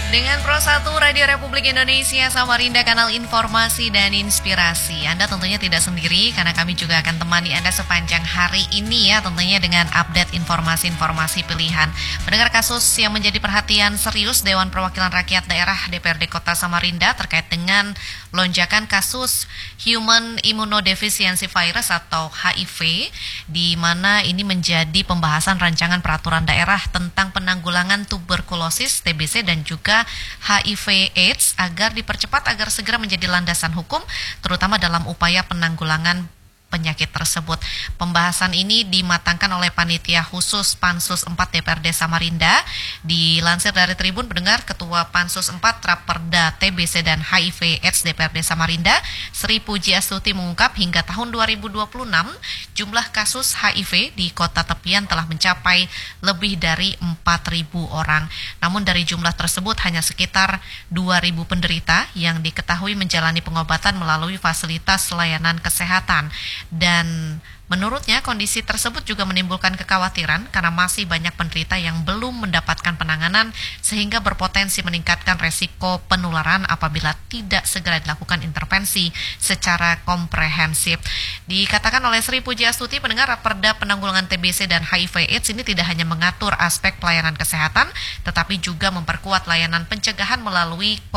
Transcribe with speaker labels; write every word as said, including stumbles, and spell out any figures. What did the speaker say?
Speaker 1: Dengan Pro satu Radio Republik Indonesia Samarinda, kanal informasi dan inspirasi. Anda tentunya tidak sendiri karena kami juga akan temani Anda sepanjang hari ini ya, tentunya dengan update informasi-informasi pilihan. Mendengar kasus yang menjadi perhatian serius Dewan Perwakilan Rakyat Daerah D P R D Kota Samarinda terkait dengan lonjakan kasus Human Immunodeficiency Virus atau H I V, di mana ini menjadi pembahasan rancangan peraturan daerah tentang penanggulangan tuberkulosis, T B C dan juga H I V AIDS agar dipercepat agar segera menjadi landasan hukum, terutama dalam upaya penanggulangan penyakit tersebut. Pembahasan ini dimatangkan oleh Panitia Khusus Pansus empat D P R D Samarinda. Dilansir dari Tribun, pendengar, Ketua Pansus empat Raperda T B C dan H I V AIDS D P R D Samarinda, Sri Puji Astuti, mengungkap hingga tahun dua ribu dua puluh enam jumlah kasus H I V di Kota Tepian telah mencapai lebih dari empat ribu orang. Namun dari jumlah tersebut hanya sekitar dua ribu penderita yang diketahui menjalani pengobatan melalui fasilitas layanan kesehatan. Dan menurutnya kondisi tersebut juga menimbulkan kekhawatiran karena masih banyak penderita yang belum mendapatkan penanganan sehingga berpotensi meningkatkan resiko penularan apabila tidak segera dilakukan intervensi secara komprehensif. Dikatakan oleh Sri Puji Astuti, pendengar, Raperda Penanggulangan T B C dan H I V AIDS ini tidak hanya mengatur aspek pelayanan kesehatan tetapi juga memperkuat layanan pencegahan melalui